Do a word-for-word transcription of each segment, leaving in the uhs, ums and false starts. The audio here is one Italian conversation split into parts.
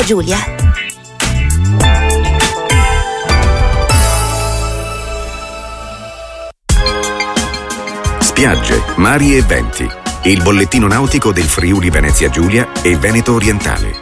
Giulia. Spiagge, mari e venti. Il bollettino nautico del Friuli Venezia Giulia e Veneto Orientale.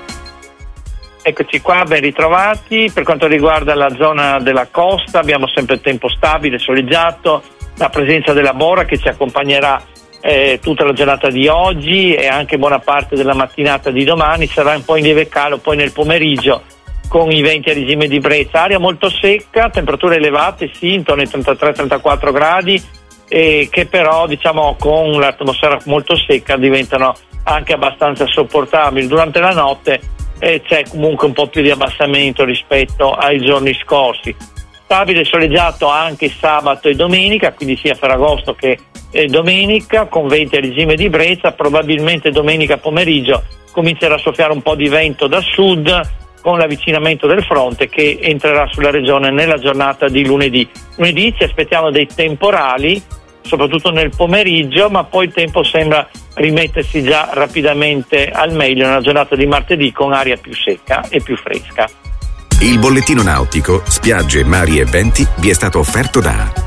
Eccoci qua, ben ritrovati. Per quanto riguarda la zona della costa abbiamo sempre tempo stabile, soleggiato, la presenza della Bora che ci accompagnerà eh, tutta la giornata di oggi e anche buona parte della mattinata di domani. Sarà un po' in lieve calo poi nel pomeriggio con i venti a regime di brezza, aria molto secca, temperature elevate sì, intorno ai trentatré trentaquattro gradi, e che però diciamo con l'atmosfera molto secca diventano anche abbastanza sopportabili. Durante la notte eh, c'è comunque un po' più di abbassamento rispetto ai giorni scorsi. Stabile soleggiato anche sabato e domenica, quindi sia Ferragosto che eh, domenica, con venti a regime di brezza. Probabilmente domenica pomeriggio comincerà a soffiare un po' di vento da sud con l'avvicinamento del fronte che entrerà sulla regione nella giornata di lunedì. Lunedì ci aspettiamo dei temporali, soprattutto nel pomeriggio, ma poi il tempo sembra rimettersi già rapidamente al meglio nella giornata di martedì con aria più secca e più fresca. Il bollettino nautico, spiagge, mari e venti vi è stato offerto da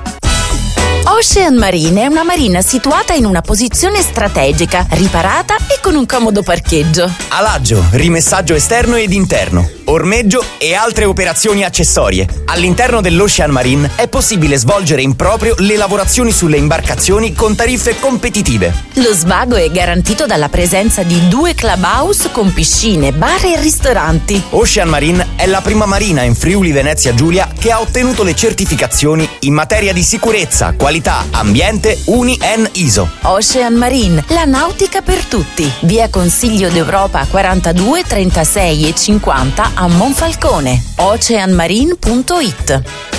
Ocean Marine è una marina situata in una posizione strategica, riparata e con un comodo parcheggio. Alaggio, rimessaggio esterno ed interno, ormeggio e altre operazioni accessorie. All'interno dell'Ocean Marine è possibile svolgere in proprio le lavorazioni sulle imbarcazioni con tariffe competitive. Lo svago è garantito dalla presenza di due clubhouse con piscine, bar e ristoranti. Ocean Marine è la prima marina in Friuli Venezia Giulia che ha ottenuto le certificazioni in materia di sicurezza, qualità, ambiente U N I N I S O. Ocean Marine, la nautica per tutti. Via Consiglio d'Europa quarantadue, trentasei e cinquanta a Monfalcone. ocean marine punto it.